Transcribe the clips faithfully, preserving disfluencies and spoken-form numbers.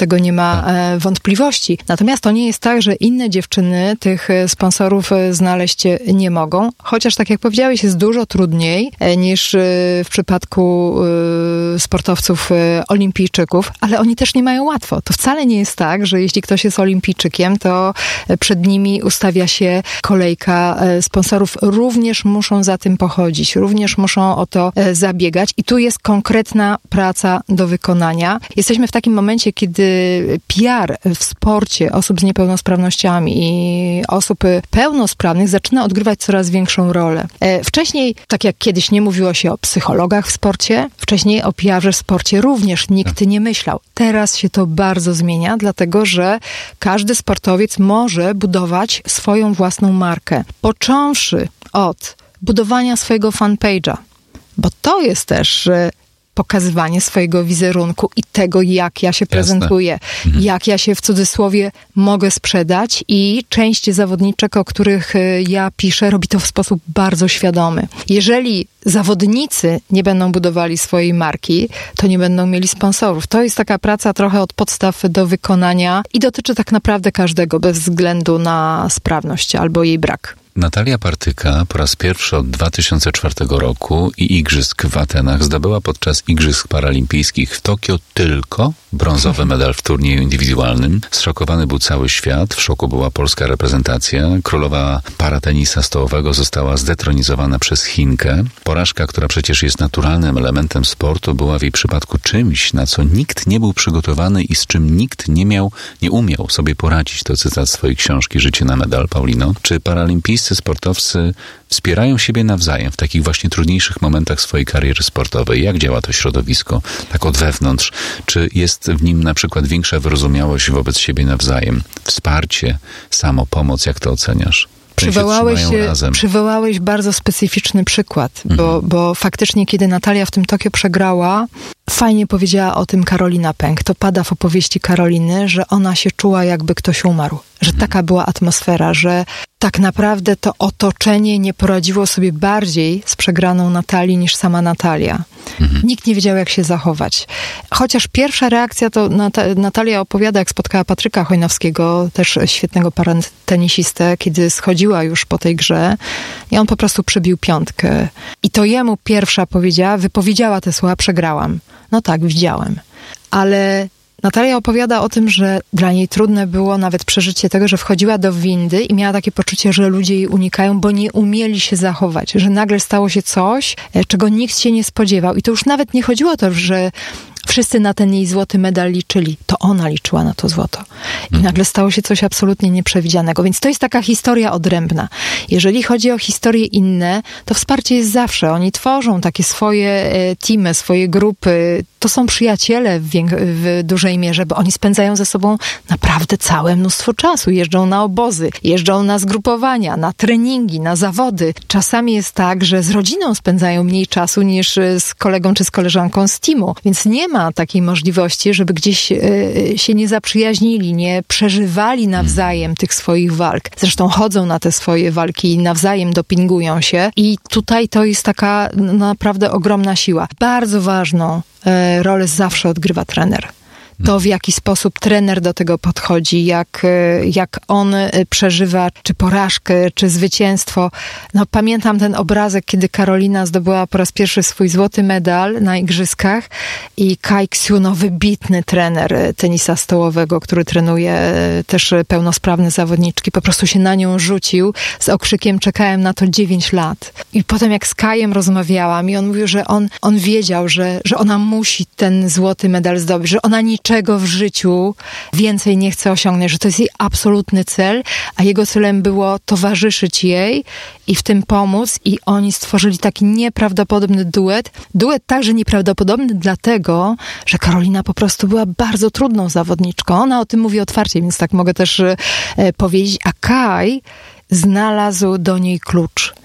tego nie ma e, wątpliwości. Natomiast to nie jest tak, że inne dziewczyny tych sponsorów znaleźć nie mogą, chociaż tak jak powiedziałeś, jest dużo trudniej e, niż e, w przypadku e, sportowców e, olimpijczyków, ale oni też nie mają łatwo. To wcale nie jest tak, że jeśli ktoś jest olimpijczykiem, to przed nimi ustawia się kolejka e, sponsorów. Również muszą za tym pochodzić, również muszą o to e, zabiegać i tu jest konkretna praca do wykonania. Jesteśmy w takim momencie, kiedy P R w sporcie osób z niepełnosprawnościami i osób pełnosprawnych zaczyna odgrywać coraz większą rolę. E, wcześniej, tak jak kiedyś nie mówiło się o psychologach w sporcie, wcześniej o P R-ze w sporcie również nikt nie myślał. Teraz się to bardzo zmienia, dlatego że każdy sportowiec może budować swoją własną markę. Począwszy od budowania swojego fanpage'a, bo to jest też pokazywanie swojego wizerunku i tego, jak ja się prezentuję, mhm. jak ja się w cudzysłowie mogę sprzedać i część zawodniczek, o których ja piszę, robi to w sposób bardzo świadomy. Jeżeli zawodnicy nie będą budowali swojej marki, to nie będą mieli sponsorów. To jest taka praca trochę od podstaw do wykonania i dotyczy tak naprawdę każdego, bez względu na sprawność albo jej brak. Natalia Partyka po raz pierwszy od dwa tysiące czwartego roku i Igrzysk w Atenach zdobyła podczas Igrzysk Paralimpijskich w Tokio tylko brązowy medal w turnieju indywidualnym. Zszokowany był cały świat, w szoku była polska reprezentacja. Królowa paratenisa stołowego została zdetronizowana przez Chinkę. Porażka, która przecież jest naturalnym elementem sportu, była w jej przypadku czymś, na co nikt nie był przygotowany i z czym nikt nie miał, nie umiał sobie poradzić. To cytat z twojej książki Życie na medal, Paulino. Czy paralimpijscy sportowcy wspierają siebie nawzajem w takich właśnie trudniejszych momentach swojej kariery sportowej? Jak działa to środowisko tak od wewnątrz? Czy jest w nim na przykład większa wyrozumiałość wobec siebie nawzajem? Wsparcie, samopomoc, jak to oceniasz? Przywołałeś, przywołałeś bardzo specyficzny przykład, mhm. bo, bo faktycznie, kiedy Natalia w tym Tokio przegrała, fajnie powiedziała o tym Karolina Pęk. To pada w opowieści Karoliny, że ona się czuła, jakby ktoś umarł. Że mhm. taka była atmosfera, że tak naprawdę to otoczenie nie poradziło sobie bardziej z przegraną Natalii niż sama Natalia. Mhm. Nikt nie wiedział, jak się zachować. Chociaż pierwsza reakcja to Nat- Natalia opowiada, jak spotkała Patryka Chojnowskiego, też świetnego paratenisistę, kiedy schodziła już po tej grze i on po prostu przybił piątkę. I to jemu pierwsza powiedziała, wypowiedziała te słowa, przegrałam. No tak, widziałem. Ale Natalia opowiada o tym, że dla niej trudne było nawet przeżycie tego, że wchodziła do windy i miała takie poczucie, że ludzie jej unikają, bo nie umieli się zachować, że nagle stało się coś, czego nikt się nie spodziewał. I to już nawet nie chodziło o to, że wszyscy na ten jej złoty medal liczyli. To ona liczyła na to złoto. I nagle stało się coś absolutnie nieprzewidzianego. Więc to jest taka historia odrębna. Jeżeli chodzi o historie inne, to wsparcie jest zawsze. Oni tworzą takie swoje e, teamy, swoje grupy. To są przyjaciele w, wiek- w dużej mierze, bo oni spędzają ze sobą naprawdę całe mnóstwo czasu. Jeżdżą na obozy, jeżdżą na zgrupowania, na treningi, na zawody. Czasami jest tak, że z rodziną spędzają mniej czasu niż z kolegą czy z koleżanką z teamu. Więc nie ma takiej możliwości, żeby gdzieś y, się nie zaprzyjaźnili, nie przeżywali nawzajem tych swoich walk. Zresztą chodzą na te swoje walki i nawzajem dopingują się i tutaj to jest taka no, naprawdę ogromna siła. Bardzo ważną y, rolę zawsze odgrywa trener. To, w jaki sposób trener do tego podchodzi, jak, jak on przeżywa czy porażkę, czy zwycięstwo. No, pamiętam ten obrazek, kiedy Karolina zdobyła po raz pierwszy swój złoty medal na igrzyskach i Kai Ksiu, no wybitny trener tenisa stołowego, który trenuje też pełnosprawne zawodniczki, po prostu się na nią rzucił z okrzykiem czekałem na to dziewięć lat. I potem jak z Kajem rozmawiałam i on mówił, że on, on wiedział, że, że ona musi ten złoty medal zdobyć, że ona niczego w życiu więcej nie chce osiągnąć, że to jest jej absolutny cel, a jego celem było towarzyszyć jej i w tym pomóc i oni stworzyli taki nieprawdopodobny duet. Duet także nieprawdopodobny dlatego, że Karolina po prostu była bardzo trudną zawodniczką. Ona o tym mówi otwarcie, więc tak mogę też e, powiedzieć. A Kai znalazł do niej klucz.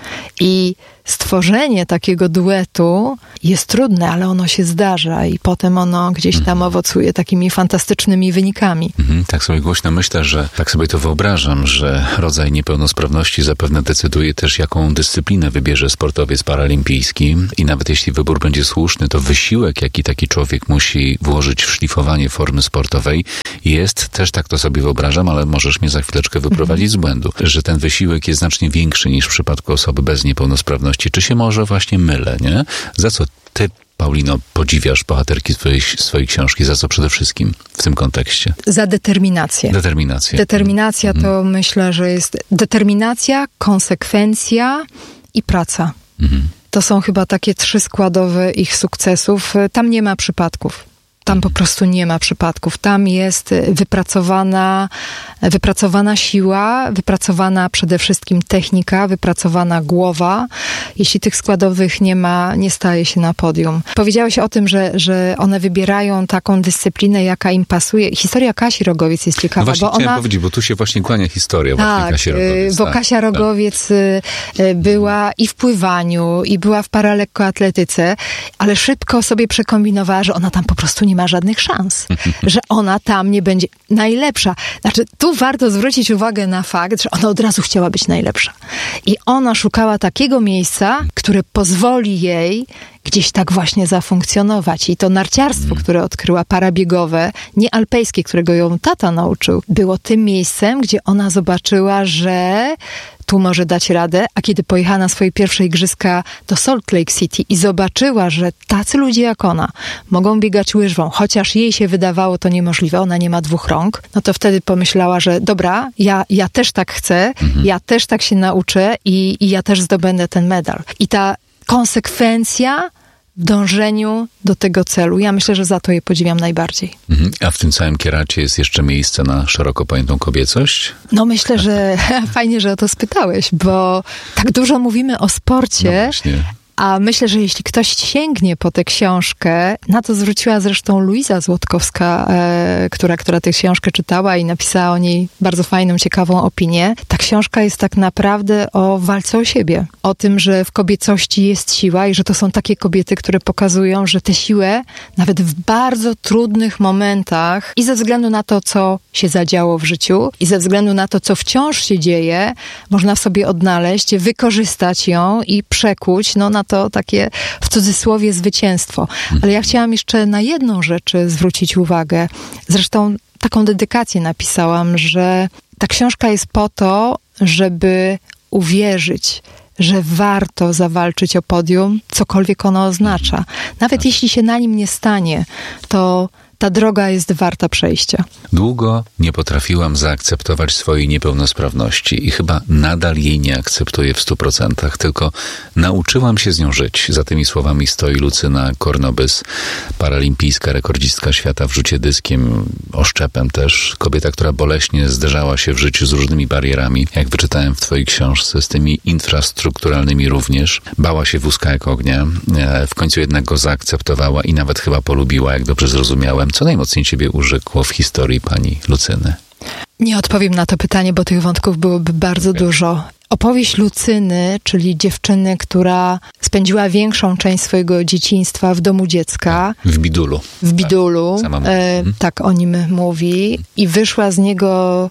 I stworzenie takiego duetu jest trudne, ale ono się zdarza i potem ono gdzieś tam owocuje takimi fantastycznymi wynikami. Mhm, tak sobie głośno myślę, że tak sobie to wyobrażam, że rodzaj niepełnosprawności zapewne decyduje też, jaką dyscyplinę wybierze sportowiec paralimpijski i nawet jeśli wybór będzie słuszny, to wysiłek, jaki taki człowiek musi włożyć w szlifowanie formy sportowej jest, też tak to sobie wyobrażam, ale możesz mnie za chwileczkę wyprowadzić z błędu, że ten wysiłek jest znacznie większy niż w przypadku osoby bez niepełnosprawności. Czy się może właśnie mylę, nie? Za co ty, Paulino, podziwiasz bohaterki swojej, swojej książki? Za co przede wszystkim w tym kontekście? Za determinację. Determinację. Determinacja mhm. to myślę, że jest determinacja, konsekwencja i praca. Mhm. To są chyba takie trzy składowe ich sukcesów. Tam nie ma przypadków. Tam po prostu nie ma przypadków. Tam jest wypracowana, wypracowana siła, wypracowana przede wszystkim technika, wypracowana głowa. Jeśli tych składowych nie ma, nie staje się na podium. Powiedziałeś o tym, że, że one wybierają taką dyscyplinę, jaka im pasuje. Historia Kasi Rogowiec jest ciekawa. No właśnie bo chciałem ona... powiedzieć, bo tu się właśnie kłania historia tak, właśnie Kasi Rogowiec. Bo tak, Kasia Rogowiec tak. była i w pływaniu, i była w paralekkoatletyce, ale szybko sobie przekombinowała, że ona tam po prostu nie ma żadnych szans, że ona tam nie będzie najlepsza. Znaczy, tu warto zwrócić uwagę na fakt, że ona od razu chciała być najlepsza. I ona szukała takiego miejsca, które pozwoli jej gdzieś tak właśnie zafunkcjonować. I to narciarstwo, które odkryła, parabiegowe, nie alpejskie, którego ją tata nauczył, było tym miejscem, gdzie ona zobaczyła, że tu może dać radę, a kiedy pojechała na swoje pierwsze igrzyska do Salt Lake City i zobaczyła, że tacy ludzie jak ona mogą biegać łyżwą, chociaż jej się wydawało to niemożliwe, ona nie ma dwóch rąk, no to wtedy pomyślała, że dobra, ja, ja też tak chcę, mhm. ja też tak się nauczę i, i ja też zdobędę ten medal. I ta konsekwencja w dążeniu do tego celu. Ja myślę, że za to je podziwiam najbardziej. Mhm. A w tym całym kieracie jest jeszcze miejsce na szeroko pojętą kobiecość? No myślę, że fajnie, że o to spytałeś, bo tak dużo mówimy o sporcie, no właśnie. A myślę, że jeśli ktoś sięgnie po tę książkę, na to zwróciła zresztą Luiza Złotkowska, e, która, która tę książkę czytała i napisała o niej bardzo fajną, ciekawą opinię. Ta książka jest tak naprawdę o walce o siebie. O tym, że w kobiecości jest siła i że to są takie kobiety, które pokazują, że tę siłę nawet w bardzo trudnych momentach i ze względu na to, co się zadziało w życiu i ze względu na to, co wciąż się dzieje, można w sobie odnaleźć, wykorzystać ją i przekuć no, na to takie w cudzysłowie zwycięstwo. Ale ja chciałam jeszcze na jedną rzecz zwrócić uwagę. Zresztą taką dedykację napisałam, że ta książka jest po to, żeby uwierzyć, że warto zawalczyć o podium, cokolwiek ono oznacza. Nawet jeśli się na nim nie stanie, to ta droga jest warta przejścia. Długo nie potrafiłam zaakceptować swojej niepełnosprawności i chyba nadal jej nie akceptuję w stu procentach, tylko nauczyłam się z nią żyć. Za tymi słowami stoi Lucyna Kornobys, paralimpijska rekordzistka świata w rzucie dyskiem, oszczepem też. Kobieta, która boleśnie zderzała się w życiu z różnymi barierami, jak wyczytałem w twojej książce, z tymi infrastrukturalnymi również. Bała się wózka jak ognia. W końcu jednak go zaakceptowała i nawet chyba polubiła, jak dobrze zrozumiałem. Co najmocniej ciebie urzekło w historii pani Lucyny? Nie odpowiem na to pytanie, bo tych wątków byłoby bardzo okay. dużo. Opowieść Lucyny, czyli dziewczyny, która spędziła większą część swojego dzieciństwa w domu dziecka. W Bidulu. W Bidulu. Tak, e, tak o nim mówi. I wyszła z niego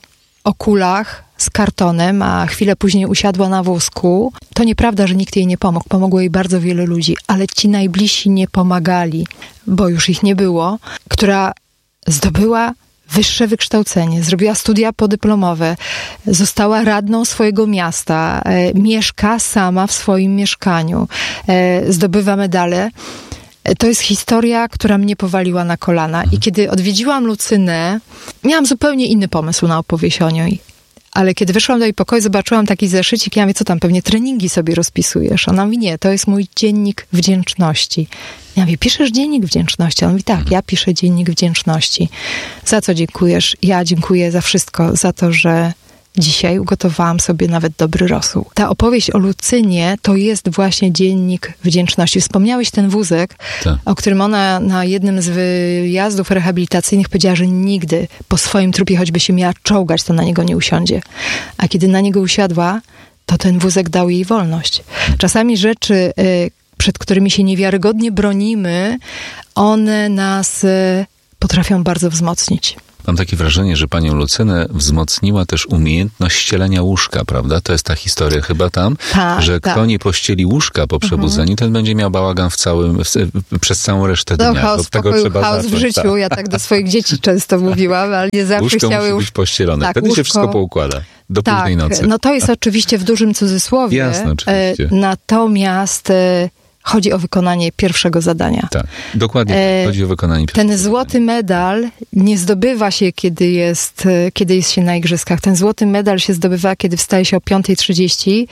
o kulach, z kartonem, a chwilę później usiadła na wózku. To nieprawda, że nikt jej nie pomógł. Pomogło jej bardzo wiele ludzi, ale ci najbliżsi nie pomagali, bo już ich nie było, która zdobyła wyższe wykształcenie, zrobiła studia podyplomowe, została radną swojego miasta, e, mieszka sama w swoim mieszkaniu, e, zdobywa medale. E, to jest historia, która mnie powaliła na kolana. I kiedy odwiedziłam Lucynę, miałam zupełnie inny pomysł na opowieść o niej. Ale kiedy wyszłam do jej pokoju, zobaczyłam taki zeszycik i ja mówię, co tam, pewnie treningi sobie rozpisujesz. Ona mówi, nie, to jest mój dziennik wdzięczności. Ja mówię, piszesz dziennik wdzięczności? On mówi, tak, ja piszę dziennik wdzięczności. Za co dziękujesz? Ja dziękuję za wszystko, za to, że dzisiaj ugotowałam sobie nawet dobry rosół. Ta opowieść o Lucynie to jest właśnie dziennik wdzięczności. Wspomniałeś ten wózek, tak. o którym ona na jednym z wyjazdów rehabilitacyjnych powiedziała, że nigdy po swoim trupie, choćby się miała czołgać, to na niego nie usiądzie. A kiedy na niego usiadła, to ten wózek dał jej wolność. Czasami rzeczy, przed którymi się niewiarygodnie bronimy, one nas potrafią bardzo wzmocnić. Mam takie wrażenie, że panią Lucynę wzmocniła też umiejętność ścielenia łóżka, prawda? To jest ta historia chyba tam, ta, że ta. kto nie pościeli łóżka po przebudzeniu, mhm. ten będzie miał bałagan w całym, w, przez całą resztę dnia. No, chaos, tego trzeba chaos w życiu. Ta. Ja tak do swoich dzieci często mówiłam, ale nie zawsze łóżko chciały... musi być pościelone. Tak, Wtedy łóżko... się wszystko poukłada. Do tak, późnej nocy. No to jest oczywiście w dużym cudzysłowie. Jasne, oczywiście. Natomiast... Chodzi o wykonanie pierwszego zadania. Tak, dokładnie. E, chodzi o wykonanie pierwszego Ten złoty medal nie zdobywa się, kiedy jest, kiedy jest się na igrzyskach. Ten złoty medal się zdobywa, kiedy wstaje się o piąta trzydzieści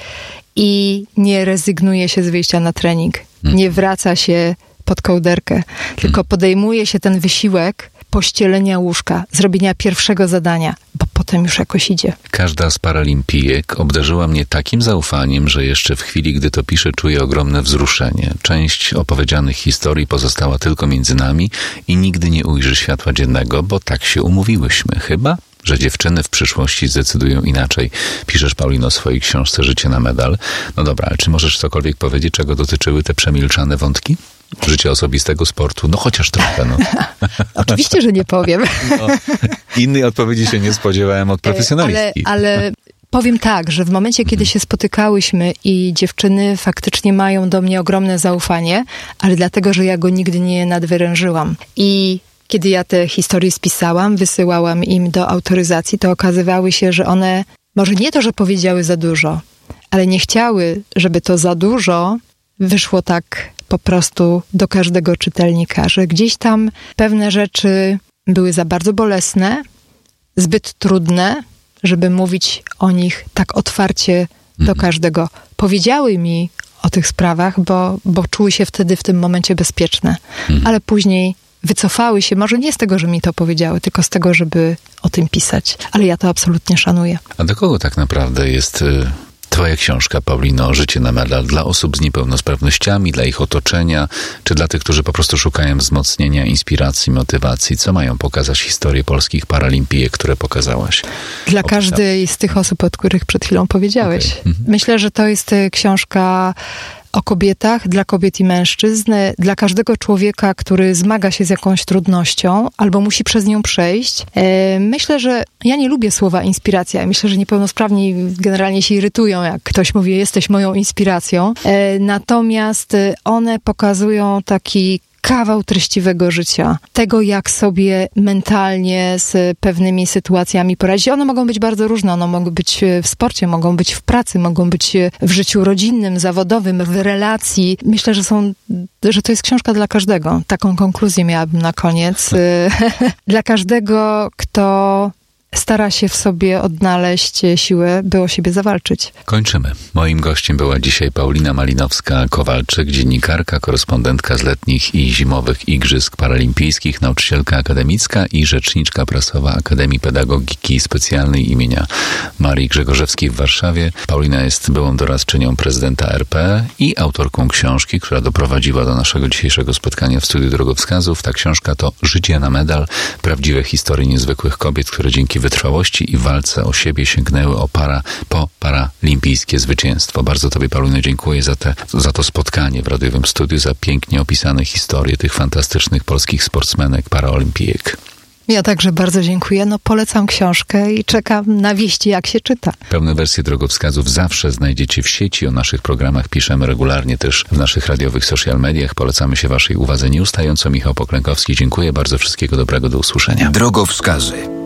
i nie rezygnuje się z wyjścia na trening. Hmm. Nie wraca się pod kołderkę, tylko podejmuje się ten wysiłek pościelenia łóżka, zrobienia pierwszego zadania, bo potem już jakoś idzie. Każda z paralimpijek obdarzyła mnie takim zaufaniem, że jeszcze w chwili, gdy to piszę, czuję ogromne wzruszenie. Część opowiedzianych historii pozostała tylko między nami i nigdy nie ujrzy światła dziennego, bo tak się umówiłyśmy. Chyba, że dziewczyny w przyszłości zdecydują inaczej. Piszesz, Paulino, w swojej książce Życie na medal. No dobra, ale czy możesz cokolwiek powiedzieć, czego dotyczyły te przemilczane wątki? Życia osobistego, sportu, no chociaż trochę. No. Oczywiście, że nie powiem. No, innej odpowiedzi się nie spodziewałem od profesjonalistki. Ale, ale powiem tak, że w momencie, kiedy się spotykałyśmy i dziewczyny faktycznie mają do mnie ogromne zaufanie, ale dlatego, że ja go nigdy nie nadwyrężyłam. I kiedy ja te historie spisałam, wysyłałam im do autoryzacji, to okazywały się, że one, może nie to, że powiedziały za dużo, ale nie chciały, żeby to za dużo wyszło tak po prostu do każdego czytelnika, że gdzieś tam pewne rzeczy były za bardzo bolesne, zbyt trudne, żeby mówić o nich tak otwarcie do każdego. Powiedziały mi o tych sprawach, bo, bo czuły się wtedy w tym momencie bezpieczne, ale później wycofały się, może nie z tego, że mi to powiedziały, tylko z tego, żeby o tym pisać. Ale ja to absolutnie szanuję. A do kogo tak naprawdę jest twoja książka, Paulino, Życie na medal? Dla osób z niepełnosprawnościami, dla ich otoczenia, czy dla tych, którzy po prostu szukają wzmocnienia, inspiracji, motywacji? Co mają pokazać historie polskich paralimpijek, które pokazałaś? Dla Opisałeś. każdej z tych osób, o których przed chwilą powiedziałeś. Okay. Mhm. Myślę, że to jest książka o kobietach, dla kobiet i mężczyzn, dla każdego człowieka, który zmaga się z jakąś trudnością albo musi przez nią przejść. Myślę, że ja nie lubię słowa inspiracja. Myślę, że niepełnosprawni generalnie się irytują, jak ktoś mówi, jesteś moją inspiracją. Natomiast one pokazują taki kawał treściwego życia. Tego, jak sobie mentalnie z pewnymi sytuacjami poradzić. One mogą być bardzo różne. One mogą być w sporcie, mogą być w pracy, mogą być w życiu rodzinnym, zawodowym, w relacji. Myślę, że są, że to jest książka dla każdego. Taką konkluzję miałabym na koniec. Dla każdego, kto stara się w sobie odnaleźć siłę, by o siebie zawalczyć. Kończymy. Moim gościem była dzisiaj Paulina Malinowska-Kowalczyk, dziennikarka, korespondentka z letnich i zimowych Igrzysk Paralimpijskich, nauczycielka akademicka i rzeczniczka prasowa Akademii Pedagogiki Specjalnej imienia Marii Grzegorzewskiej w Warszawie. Paulina jest byłą doradczynią prezydenta R P i autorką książki, która doprowadziła do naszego dzisiejszego spotkania w Studiu Drogowskazów. Ta książka to Życie na medal. Prawdziwe historie niezwykłych kobiet, które dzięki wytrwałości i walce o siebie sięgnęły o para, po paralimpijskie zwycięstwo. Bardzo tobie, Paulino, dziękuję za, te, za to spotkanie w radiowym studiu, za pięknie opisane historie tych fantastycznych polskich sportsmenek, paraolimpijek. Ja także bardzo dziękuję. No, polecam książkę i czekam na wieści, jak się czyta. Pełne wersje drogowskazów zawsze znajdziecie w sieci. O naszych programach piszemy regularnie też w naszych radiowych social mediach. Polecamy się waszej uwadze nieustająco. Michał Poklękowski. Dziękuję bardzo. Wszystkiego dobrego. Do usłyszenia. Drogowskazy.